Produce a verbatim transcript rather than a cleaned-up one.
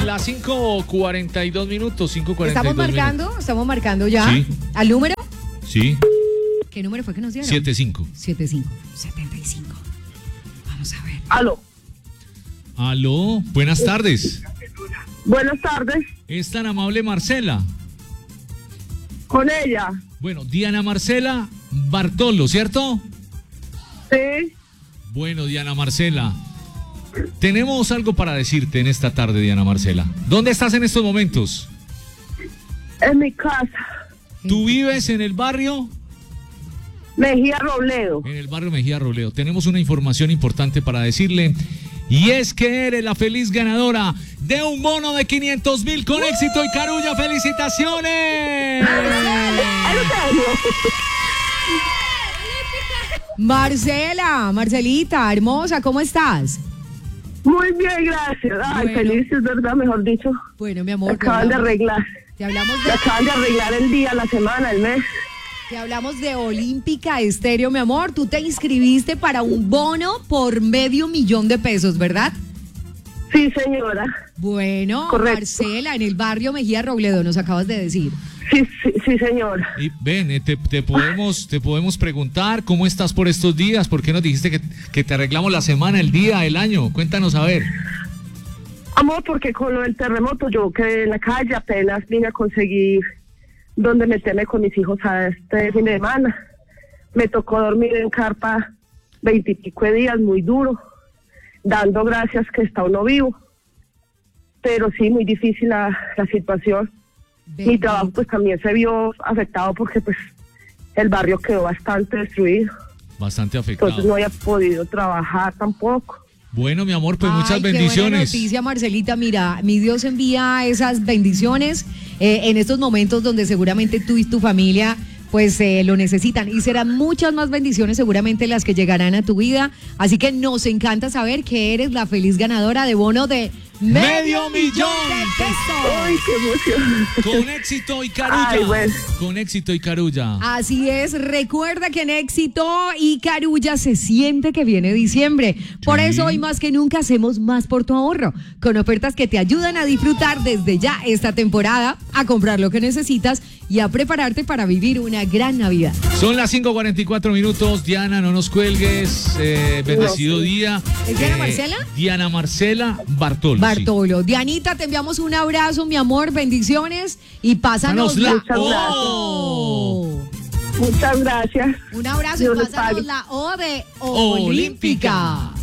las cinco cuarenta y dos minutos, cinco cuarenta y dos ¿Estamos marcando? minutos. ¿Estamos marcando ya? Sí. ¿Al número? Sí. ¿Qué número fue que nos dieron? setenta y cinco. setenta y cinco. setenta y cinco. Vamos a ver. Aló. Aló, buenas tardes. Buenas tardes. ¿Es tan amable Marcela? Con ella. Bueno, Diana Marcela Bartolo, ¿cierto? Sí. Bueno, Diana Marcela, tenemos algo para decirte en esta tarde, Diana Marcela. ¿Dónde estás en estos momentos? En mi casa. ¿Tú vives en el barrio? Mejía Robledo. En el barrio Mejía Robledo. Tenemos una información importante para decirle, y es que eres la feliz ganadora de un bono de quinientos mil con Éxito y Carulla. ¡Felicidades! Marcela, Marcelita, hermosa, ¿cómo estás? Muy bien, gracias. Ay, Bueno. feliz, es verdad, mejor dicho. Bueno, mi Me amor, te acaban de hablamos, arreglar. te hablamos Me de, acaban de arreglar el día, la semana, el mes. te hablamos de Olímpica Estéreo, mi amor. Tú te inscribiste para un bono por medio millón de pesos, ¿verdad? Sí, señora. Bueno, Correcto. Marcela, en el barrio Mejía Robledo, nos acabas de decir. Sí, sí, sí, señora. Y ven, eh, te, te podemos te podemos preguntar cómo estás por estos días. ¿Por qué nos dijiste que, que te arreglamos la semana, el día, el año? Cuéntanos a ver. Amor, porque con lo del terremoto yo quedé en la calle, apenas vine a conseguir donde meterme con mis hijos a este fin de semana. Me tocó dormir en carpa veintipico de días, muy duro, dando gracias que está uno vivo. Pero sí, muy difícil la, la situación. Mi trabajo pues también se vio afectado porque pues el barrio quedó bastante destruido. Bastante afectado. Entonces no había podido trabajar tampoco. Bueno, mi amor, pues muchas Ay, qué buena bendiciones. noticia, Marcelita. Mira, mi Dios envía esas bendiciones eh, en estos momentos donde seguramente tú y tu familia pues eh, lo necesitan, y serán muchas más bendiciones seguramente las que llegarán a tu vida. Así que nos encanta saber que eres la feliz ganadora de bono de ¡Medio millón! de pesos. ¡Ay, qué emoción! Con Éxito y Carulla. Ay, bueno. Con Éxito y Carulla. Así es, recuerda que en Éxito y Carulla se siente que viene diciembre. Por Sí. eso hoy más que nunca hacemos más por tu ahorro, con ofertas que te ayudan a disfrutar desde ya esta temporada, a comprar lo que necesitas y a prepararte para vivir una gran Navidad. Son las cinco cuarenta y cuatro minutos. Diana, no nos cuelgues. Eh, bendecido No, sí. día. ¿Es Diana Eh, Marcela? Diana Marcela Bartolo. sí. Bartolo, Dianita, te enviamos un abrazo, mi amor, bendiciones y pásanos la Muchas gracias. O. Muchas gracias. Un abrazo Dios y les pásanos pague. la O de Olímpica. Olímpica.